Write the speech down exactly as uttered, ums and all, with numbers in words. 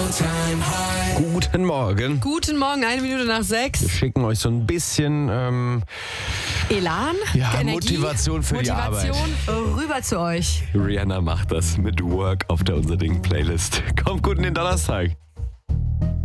Guten Morgen. Guten Morgen, eine Minute nach Wir sechs. schicken euch so ein bisschen ähm, Elan, ja, Energie, Motivation für die Arbeit. Motivation rüber zu euch. Rihanna macht das mit Work auf der Unser Ding Playlist. Kommt gut in den Donnerstag.